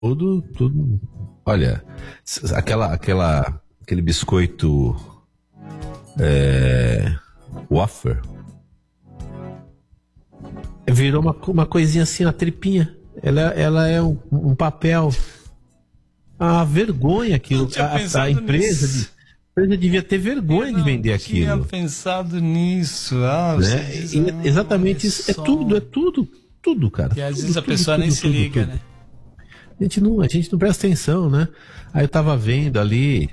Tudo. Olha, aquele biscoito wafer virou uma coisinha assim, uma tripinha. Ela é um papel. A vergonha aquilo. A empresa devia ter vergonha de vender aquilo. Eu tinha pensado nisso. Né? Exatamente isso. É tudo, cara. E às vezes a pessoa nem se liga, né? A gente não presta atenção, né? Aí eu tava vendo ali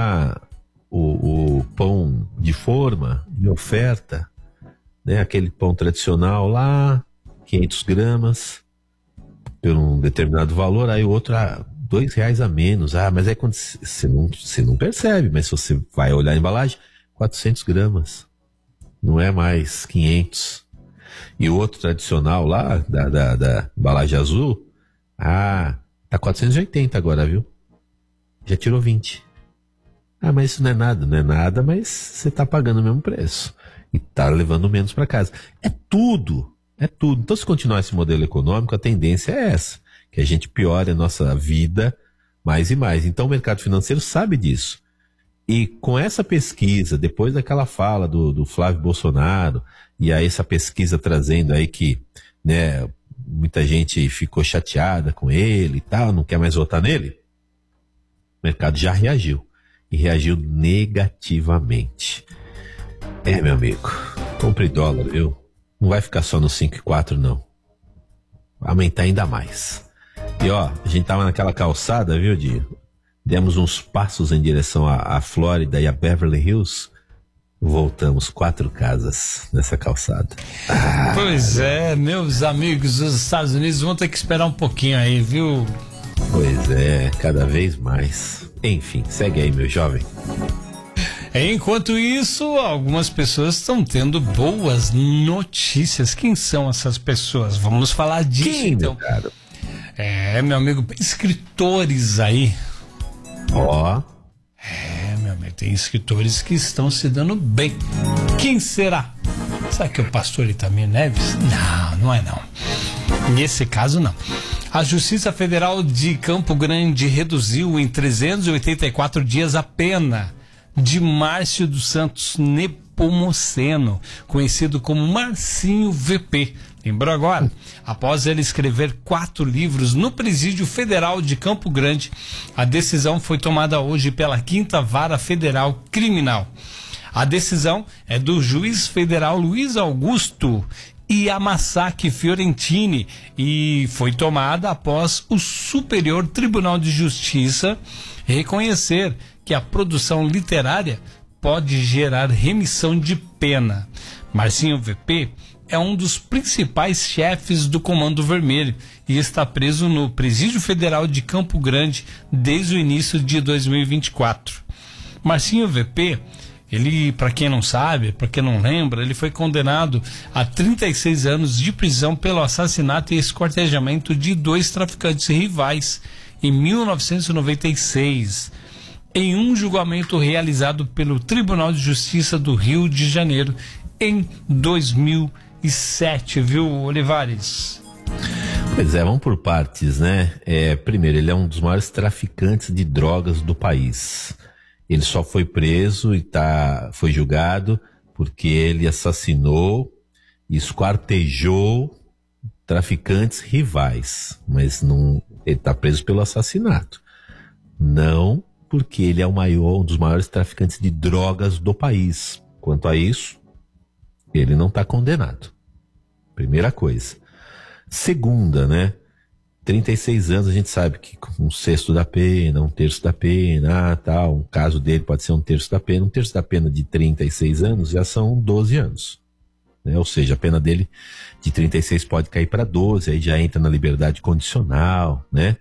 o pão de forma, de oferta, né? Aquele pão tradicional lá, 500 gramas, por um determinado valor, aí o outro, R$2 a menos. Mas é quando você não percebe, mas se você vai olhar a embalagem, 400 gramas. Não é mais 500. E o outro tradicional lá, da embalagem azul, tá 480 agora, viu? Já tirou 20. Mas isso não é nada, mas você tá pagando o mesmo preço. E tá levando menos para casa. É tudo. Então, se continuar esse modelo econômico, a tendência é essa. Que a gente piore a nossa vida mais e mais. Então, o mercado financeiro sabe disso. E com essa pesquisa, depois daquela fala do Flávio Bolsonaro, e aí essa pesquisa trazendo aí que, né, muita gente ficou chateada com ele e tal, não quer mais votar nele, o mercado já reagiu. E reagiu negativamente. Meu amigo, compre dólar, viu? Não vai ficar só no 5,4 não. Vai aumentar ainda mais. E a gente tava naquela calçada, viu, Dio? Demos uns passos em direção à Flórida e a Beverly Hills. Voltamos 4 casas nessa calçada. Pois é, meus amigos dos Estados Unidos vão ter que esperar um pouquinho aí, viu? Pois é, cada vez mais. Enfim, segue aí, meu jovem. Enquanto isso, algumas pessoas estão tendo boas notícias. Quem são essas pessoas? Vamos falar disso. Quem, então. Meu caro? Meu amigo, escritores aí. Meu amigo, tem escritores que estão se dando bem. Quem será? Será que é o pastor Itamir Neves? Não é não. Nesse caso, não. A Justiça Federal de Campo Grande reduziu em 384 dias a pena de Márcio dos Santos Nepomuceno, conhecido como Marcinho VP. Lembrou agora? Após ele escrever 4 livros no Presídio Federal de Campo Grande, a decisão foi tomada hoje pela 5ª Vara Federal Criminal. A decisão é do juiz federal Luiz Augusto Yamasaki Fiorentini e foi tomada após o Superior Tribunal de Justiça reconhecer que a produção literária pode gerar remissão de pena. Marcinho VP é um dos principais chefes do Comando Vermelho e está preso no Presídio Federal de Campo Grande desde o início de 2024. Marcinho VP, ele, para quem não sabe, para quem não lembra, ele foi condenado a 36 anos de prisão pelo assassinato e esquartejamento de 2 traficantes rivais em 1996, em um julgamento realizado pelo Tribunal de Justiça do Rio de Janeiro em 2007, viu, Olivares? Pois é, vamos por partes, né? Primeiro, ele é um dos maiores traficantes de drogas do país. Ele só foi preso e foi julgado porque ele assassinou e esquartejou traficantes rivais, mas não, ele está preso pelo assassinato. Não porque ele é um dos maiores traficantes de drogas do país. Quanto a isso, ele não está condenado. Primeira coisa. Segunda, né? 36 anos, a gente sabe que 1/6 da pena, 1/3 da pena, tal. Um caso dele pode ser 1/3 da pena. 1/3 da pena de 36 anos já são 12 anos. Né? Ou seja, a pena dele de 36 pode cair para 12, aí já entra na liberdade condicional, né?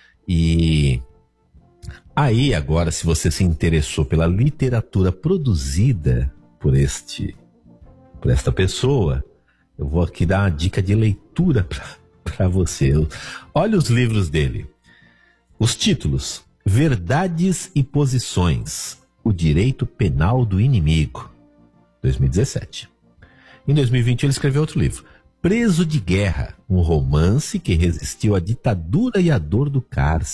E aí, agora, se você se interessou pela literatura produzida por esta pessoa, eu vou aqui dar uma dica de leitura para você. Olha os livros dele. Os títulos: Verdades e Posições, o Direito Penal do Inimigo, 2017. Em 2020 ele escreveu outro livro, Preso de Guerra, um romance que resistiu à ditadura e à dor do cárcere.